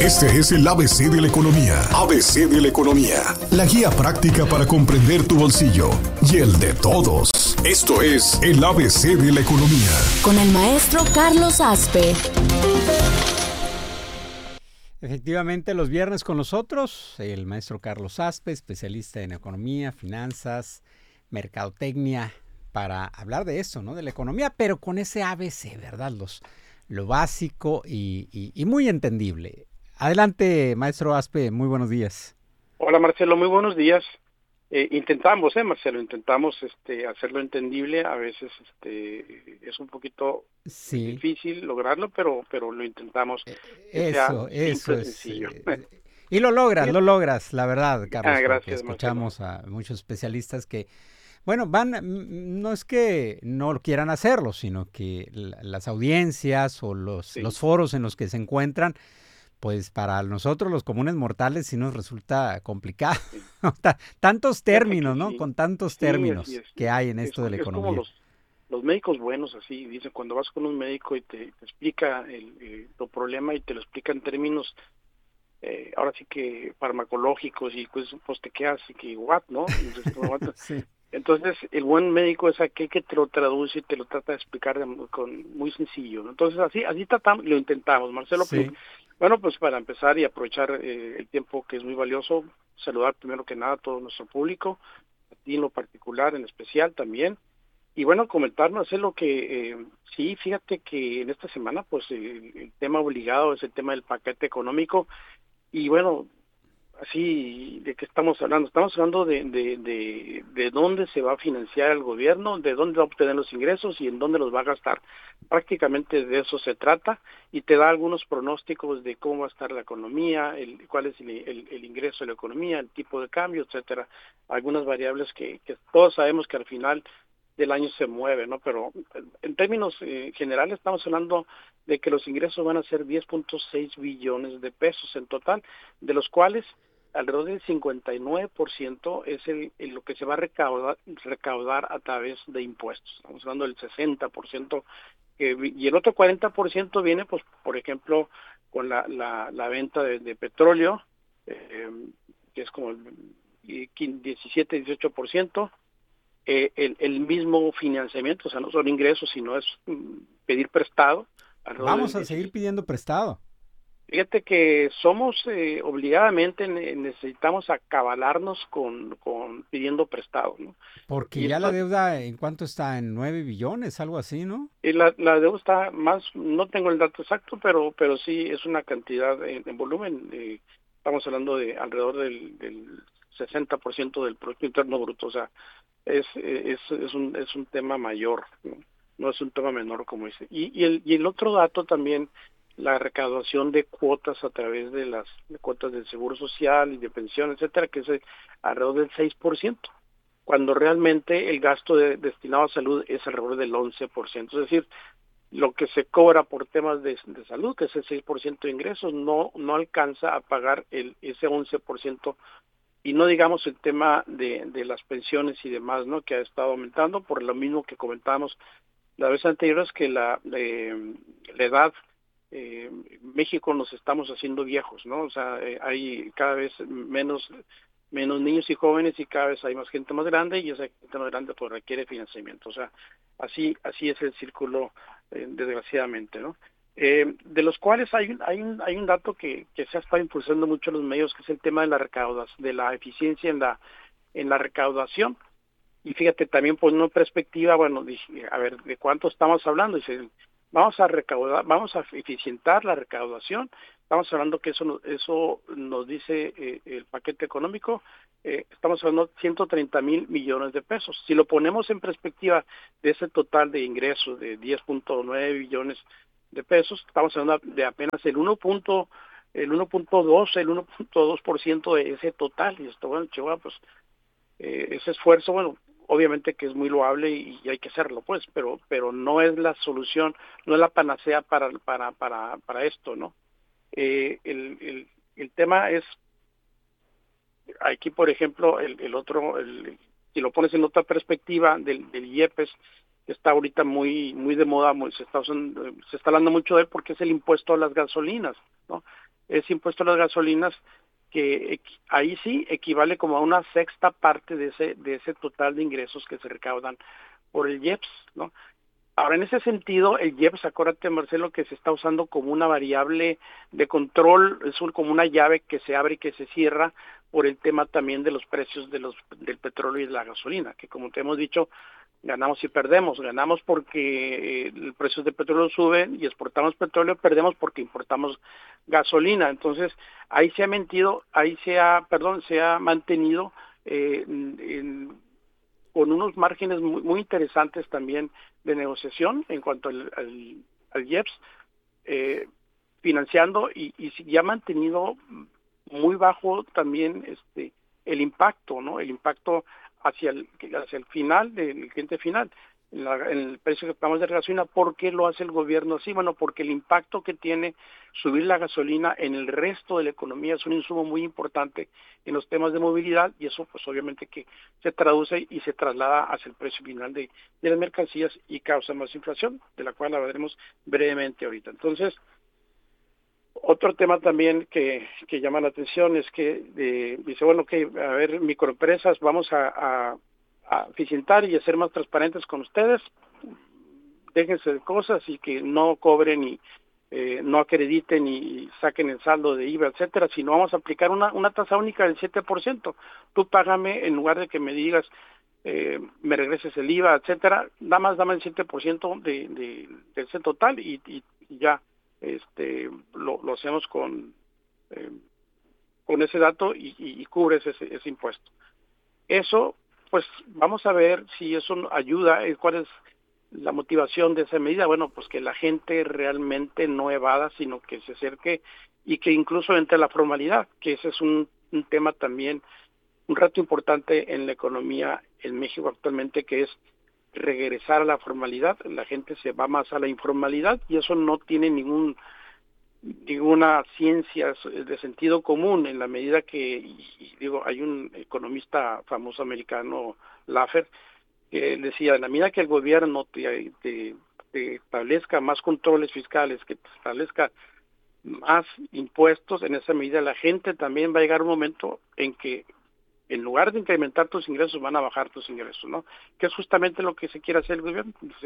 Este es el ABC de la economía. ABC de la economía. La guía práctica para comprender tu bolsillo y el de todos. Esto es el ABC de la economía. Con el maestro Carlos Aspe. Efectivamente, los viernes con nosotros, el maestro Carlos Aspe, especialista en economía, finanzas, mercadotecnia, para hablar de esto, ¿no? De la economía, pero con ese ABC, ¿verdad? Lo básico y muy entendible. Adelante, maestro Aspe, muy buenos días. Hola, Marcelo, muy buenos días. Intentamos, Marcelo, hacerlo entendible. A veces es un poquito difícil lograrlo, pero lo intentamos. Eso es. Sencillo. Y lo logras, la verdad, Carlos. Gracias, escuchamos Marcelo. a muchos especialistas que, bueno, no es que no quieran hacerlo, sino que las audiencias o los foros en los que se encuentran, pues para nosotros los comunes mortales sí nos resulta complicado. Tantos términos, ¿no? Con tantos términos que hay en esto de la economía. Es como los médicos buenos, así, dicen, cuando vas con un médico y te explica tu problema y te lo explica en términos, ahora sí que farmacológicos, y pues te quedas así que, ¿what? ¿No? Entonces, Sí. Entonces, el buen médico es aquel que te lo traduce y te lo trata de explicar muy sencillo, ¿no? Entonces, así tratamos, lo intentamos, Marcelo. Sí. Bueno, pues para empezar y aprovechar el tiempo, que es muy valioso, saludar primero que nada a todo nuestro público, a ti en lo particular, en especial también, y bueno, comentar, Marcelo, que sí, fíjate que en esta semana, pues el tema obligado es el tema del paquete económico, y bueno, así, ¿de qué estamos hablando? Estamos hablando de dónde se va a financiar el gobierno, de dónde va a obtener los ingresos y en dónde los va a gastar. Prácticamente de eso se trata, y te da algunos pronósticos de cómo va a estar la economía, cuál es el ingreso de la economía, el tipo de cambio, etcétera. Algunas variables que todos sabemos que al final del año se mueve, ¿no? Pero en términos generales estamos hablando de que los ingresos van a ser 10.6 billones de pesos en total, de los cuales alrededor del 59% es lo que se va a recaudar a través de impuestos. Estamos hablando del 60%, y el otro 40% viene, pues, por ejemplo, con la venta de petróleo, que es como el 17-18%, el mismo financiamiento, o sea, no son ingresos, sino es pedir prestado. Vamos a seguir pidiendo prestado. Fíjate que somos obligadamente necesitamos acabalarnos con pidiendo prestado, ¿no? Porque ya la deuda, ¿en cuánto está? ¿En 9 billones? Algo así, ¿no? Y la deuda está más, no tengo el dato exacto, pero sí es una cantidad en volumen. Estamos hablando de alrededor del 60% del Producto Interno Bruto, o sea, es un tema mayor, ¿no? No es un tema menor, como dice. Y el otro dato también, la recaudación de cuotas a través de las cuotas del Seguro Social y de pensión, etcétera, que es alrededor del 6%, cuando realmente el gasto destinado a salud es alrededor del 11%. Es decir, lo que se cobra por temas de salud, que es el 6% de ingresos, no alcanza a pagar ese 11%, y no digamos el tema de las pensiones y demás, ¿no? Que ha estado aumentando por lo mismo que comentábamos la vez anterior, es que la edad, México nos estamos haciendo viejos, ¿no? O sea, hay cada vez menos niños y jóvenes, y cada vez hay más gente más grande, y esa gente más grande pues requiere financiamiento. O sea, así es el círculo, desgraciadamente, ¿no? De los cuales hay un dato que se ha estado impulsando mucho en los medios, que es el tema de la eficiencia en la recaudación. Y fíjate, también por una perspectiva, bueno, dije, a ver, ¿de cuánto estamos hablando? Dice, vamos a eficientar la recaudación. Estamos hablando que eso nos dice el paquete económico, estamos hablando de 130,000 millones de pesos. Si lo ponemos en perspectiva de ese total de ingresos de 10.9 billones de pesos, estamos hablando de apenas el 1.2% de ese total. Y esto, bueno, Chihuahua, pues ese esfuerzo, bueno, obviamente que es muy loable y hay que hacerlo, pues, pero no es la solución, no es la panacea para esto, ¿no? El tema es, aquí por ejemplo, si lo pones en otra perspectiva del IEPES, que está ahorita muy de moda, se está hablando mucho de él, porque es el impuesto a las gasolinas, ¿no? ese impuesto a las gasolinas, que ahí sí equivale como a una sexta parte de ese total de ingresos que se recaudan por el IEPS, ¿no? Ahora, en ese sentido, el IEPS, acuérdate, Marcelo, que se está usando como una variable de control, como una llave que se abre y que se cierra por el tema también de los precios del petróleo y de la gasolina, que como te hemos dicho, ganamos y perdemos. Ganamos porque el precio del petróleo sube y exportamos petróleo, perdemos porque importamos gasolina. Entonces, ahí se ha mantenido con unos márgenes muy interesantes también de negociación en cuanto al IEPS, financiando y ya ha mantenido muy bajo también el impacto, ¿no? El impacto hacia el final, del cliente final, en el precio que pagamos de gasolina. ¿Por qué lo hace el gobierno así? Bueno, porque el impacto que tiene subir la gasolina en el resto de la economía es un insumo muy importante en los temas de movilidad, y eso pues obviamente que se traduce y se traslada hacia el precio final de las mercancías y causa más inflación, de la cual hablaremos brevemente ahorita. Entonces, otro tema también que llama la atención es que dice, bueno, que a ver, microempresas, vamos a eficientar y a ser más transparentes con ustedes, déjense de cosas y que no cobren y no acrediten y saquen el saldo de IVA, etcétera, sino vamos a aplicar una tasa única del 7%. Tú págame, en lugar de que me digas, me regreses el IVA, etcétera, dame el 7% de ese total y ya lo hacemos con ese dato y cubres ese impuesto. Eso, pues vamos a ver si eso ayuda, cuál es la motivación de esa medida. Bueno, pues que la gente realmente no evada, sino que se acerque y que incluso entre a la formalidad, que ese es un tema también, un reto importante en la economía en México actualmente, que es regresar a la formalidad. La gente se va más a la informalidad y eso no tiene ninguna ciencia de sentido común, en la medida que, hay un economista famoso americano, Laffer, que decía, en la medida que el gobierno te establezca más controles fiscales, que te establezca más impuestos, en esa medida la gente también va a llegar un momento en que en lugar de incrementar tus ingresos, van a bajar tus ingresos, ¿no? Que es justamente lo que se quiere hacer el gobierno. Dice,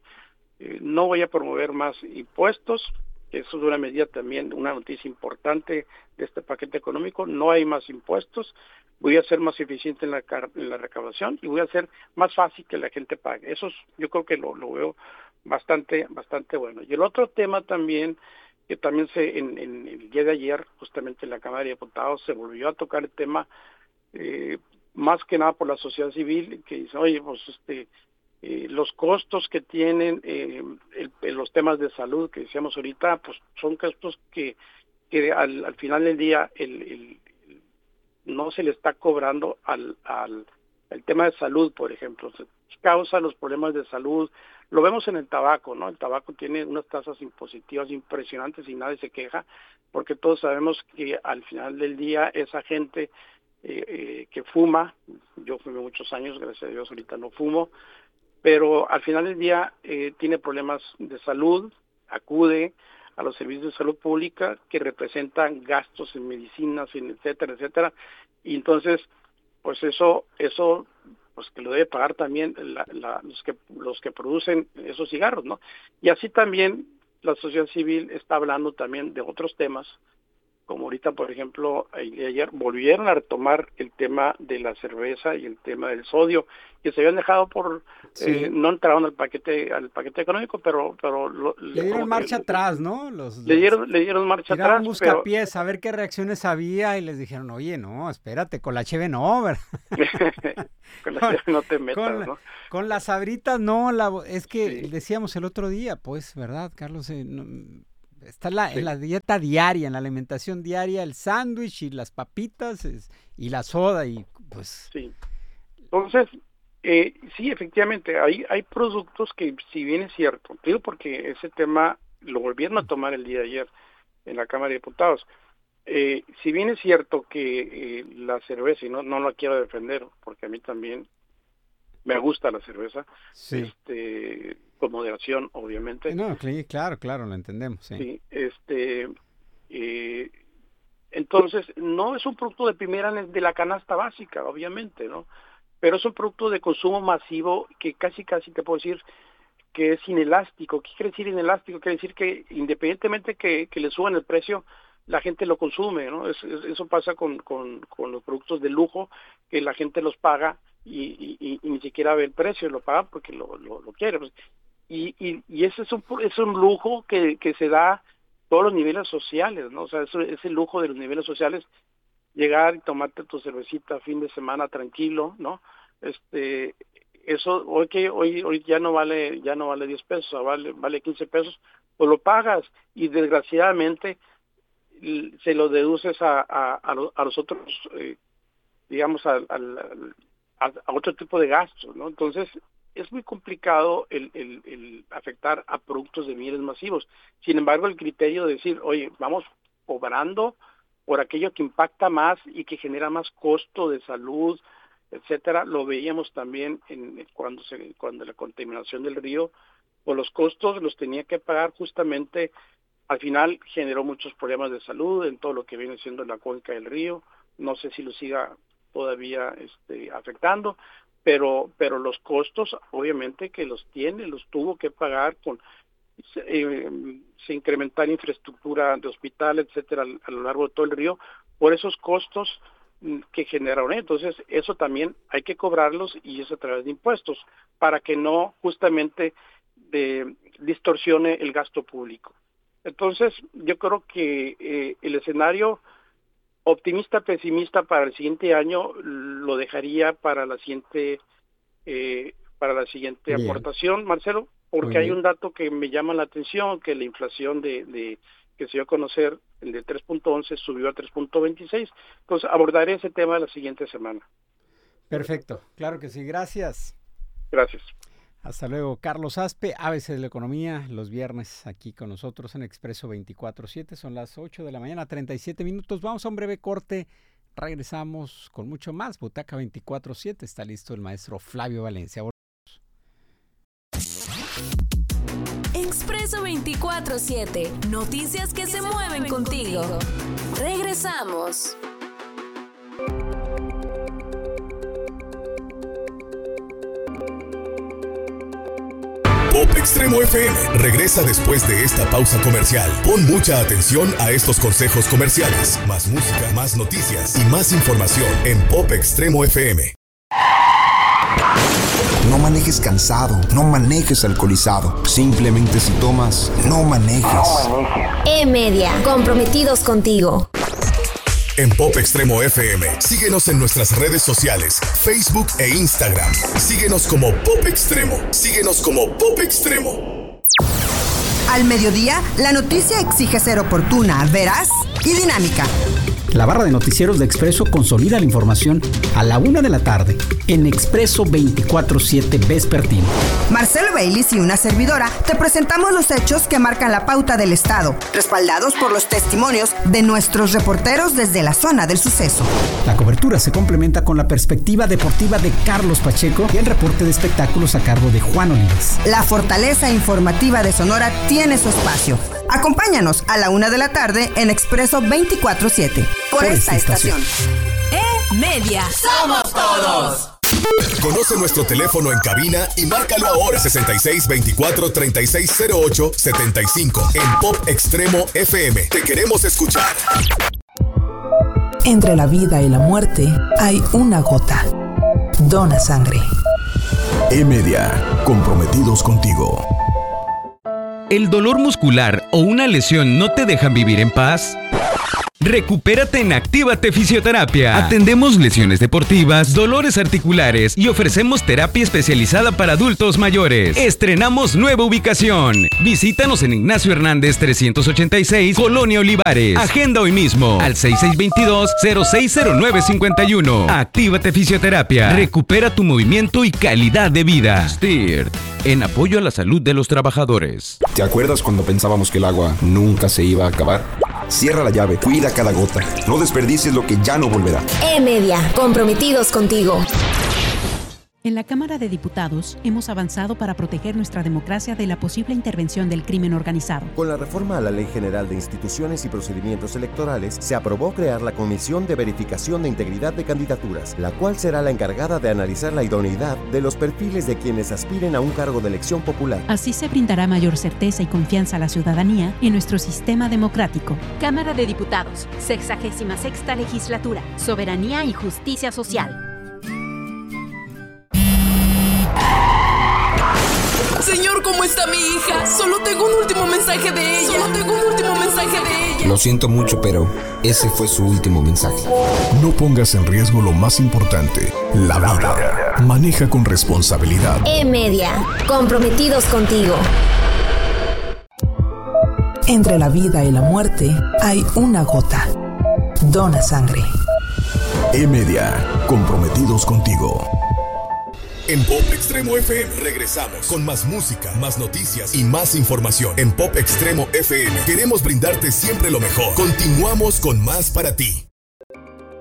no voy a promover más impuestos. Eso es una medida también, una noticia importante de este paquete económico. No hay más impuestos, voy a ser más eficiente en la recaudación y voy a hacer más fácil que la gente pague. Eso yo creo que lo veo bastante bueno. Y el otro tema también, que también en el día de ayer, justamente en la Cámara de Diputados, se volvió a tocar el tema, más que nada por la sociedad civil, que dice, oye, pues los costos que tienen los temas de salud que decíamos ahorita, pues son costos que al final del día no se le está cobrando al tema de salud, por ejemplo. Se causa los problemas de salud. Lo vemos en el tabaco, ¿no? El tabaco tiene unas tasas impositivas impresionantes y nadie se queja, porque todos sabemos que al final del día esa gente que fuma, yo fumé muchos años, gracias a Dios ahorita no fumo, pero al final del día tiene problemas de salud, acude a los servicios de salud pública que representan gastos en medicinas, etcétera, y entonces, pues eso pues que lo debe pagar también los que producen esos cigarros, ¿no? Y así también la sociedad civil está hablando también de otros temas, como ahorita, por ejemplo, ayer volvieron a retomar el tema de la cerveza y el tema del sodio, que se habían dejado no entraron al paquete económico, pero le dieron marcha atrás, ¿no? Le dieron marcha atrás. Tiraron buscapiés a ver qué reacciones había y les dijeron, oye, no, espérate, con la cheve no, ¿verdad? Con la cheve no te metas, ¿no? Con las sabritas no, es que Sí. decíamos el otro día, pues, ¿verdad, Carlos? Está en la dieta diaria, en la alimentación diaria, el sándwich y las papitas y la soda y pues... Sí. Entonces, sí, efectivamente, hay productos que, si bien es cierto, digo porque ese tema lo volvieron a tomar el día de ayer en la Cámara de Diputados, si bien es cierto que la cerveza, y no la quiero defender, porque a mí también me gusta la cerveza, Sí. Con moderación, obviamente. No, claro, lo entendemos, sí. Sí, Entonces, no es un producto de primera de la canasta básica, obviamente, ¿no? Pero es un producto de consumo masivo que casi te puedo decir que es inelástico. ¿Qué quiere decir inelástico? Quiere decir que independientemente que le suban el precio, la gente lo consume, ¿no? Eso pasa con los productos de lujo, que la gente los paga y ni siquiera ve el precio, lo paga porque lo quiere. Pues. Y ese es un lujo que se da a todos los niveles sociales, ¿no? O sea, ese lujo de los niveles sociales, llegar y tomarte tu cervecita fin de semana tranquilo, ¿no? Eso hoy ya no vale 10 pesos, vale 15 pesos, pues lo pagas y desgraciadamente se lo deduces a los otros, digamos, a otro tipo de gastos, ¿no? Entonces, es muy complicado el afectar a productos de bienes masivos. Sin embargo, el criterio de decir, oye, vamos cobrando por aquello que impacta más y que genera más costo de salud, etcétera, lo veíamos también cuando la contaminación del río, pues los costos los tenía que pagar justamente. Al final generó muchos problemas de salud en todo lo que viene siendo la cuenca del río. No sé si lo siga todavía afectando, pero los costos obviamente que los tuvo que pagar con se incrementar infraestructura de hospital, etcétera, a lo largo de todo el río por esos costos que generaron. Entonces eso también hay que cobrarlos, y es a través de impuestos, para que no justamente distorsione el gasto público. Entonces, yo creo que el escenario optimista, pesimista para el siguiente año lo dejaría para la siguiente aportación, Marcelo, porque hay un dato que me llama la atención, que la inflación que se dio a conocer, el de 3.11 subió a 3.26. Entonces, abordaré ese tema la siguiente semana. Perfecto, claro que sí, gracias. Gracias. Hasta luego, Carlos Aspe, ABC de la Economía, los viernes aquí con nosotros en Expreso 24/7. Son las 8 de la mañana, 37 minutos. Vamos a un breve corte, regresamos con mucho más. Butaca 24/7, está listo el maestro Flavio Valencia. Expreso 24/7, noticias que se mueven contigo. Regresamos. Pop Extremo FM regresa después de esta pausa comercial. Pon mucha atención a estos consejos comerciales. Más música, más noticias y más información en Pop Extremo FM. No manejes cansado, no manejes alcoholizado. Simplemente si tomas, no manejes. E-Media, comprometidos contigo. En Pop Extremo FM, síguenos en nuestras redes sociales, Facebook e Instagram. Síguenos como Pop Extremo. Síguenos como Pop Extremo. Al mediodía, la noticia exige ser oportuna, veraz y dinámica. La barra de noticieros de Expreso consolida la información a la 1 de la tarde en Expreso 24/7 vespertino. Marcelo Baylis y una servidora te presentamos los hechos que marcan la pauta del Estado, respaldados por los testimonios de nuestros reporteros desde la zona del suceso. La cobertura se complementa con la perspectiva deportiva de Carlos Pacheco y el reporte de espectáculos a cargo de Juan Olives. La fortaleza informativa de Sonora tiene su espacio. Acompáñanos a la 1 de la tarde en Expreso 24/7 por esta estación. E-Media. ¡Somos todos! Conoce nuestro teléfono en cabina y márcalo ahora. 6624-3608-75 en Pop Extremo FM. Te queremos escuchar. Entre la vida y la muerte hay una gota. Dona sangre. E-Media, comprometidos contigo. ¿El dolor muscular o una lesión no te dejan vivir en paz? Recupérate en Actívate Fisioterapia. Atendemos lesiones deportivas, dolores articulares y ofrecemos terapia especializada para adultos mayores. Estrenamos nueva ubicación. Visítanos en Ignacio Hernández 386, Colonia Olivares. Agenda hoy mismo al 6622-060951. Actívate Fisioterapia. Recupera tu movimiento y calidad de vida. STIRT, en apoyo a la salud de los trabajadores. ¿Te acuerdas cuando pensábamos que el agua nunca se iba a acabar? Cierra la llave, cuida cada gota. No desperdicies lo que ya no volverá. E-Media, comprometidos contigo. En la Cámara de Diputados hemos avanzado para proteger nuestra democracia de la posible intervención del crimen organizado. Con la reforma a la Ley General de Instituciones y Procedimientos Electorales, se aprobó crear la Comisión de Verificación de Integridad de Candidaturas, la cual será la encargada de analizar la idoneidad de los perfiles de quienes aspiren a un cargo de elección popular. Así se brindará mayor certeza y confianza a la ciudadanía en nuestro sistema democrático. Cámara de Diputados, 66ª Legislatura, Soberanía y Justicia Social. Señor, ¿cómo está mi hija? Solo tengo un último mensaje de ella. Lo siento mucho, pero ese fue su último mensaje. No pongas en riesgo lo más importante, la vida. Maneja con responsabilidad. E-Media, comprometidos contigo. Entre la vida y la muerte hay una gota. Dona sangre. E-Media, comprometidos contigo. En Pop Extremo FM regresamos con más música, más noticias y más información. En Pop Extremo FM queremos brindarte siempre lo mejor. Continuamos con más para ti.